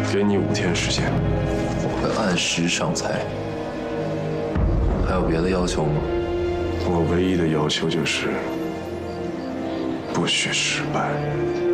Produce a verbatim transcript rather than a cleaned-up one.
给你五天时间， 我会按时上菜。还有别的要求吗？ 我唯一的要求就是不许失败。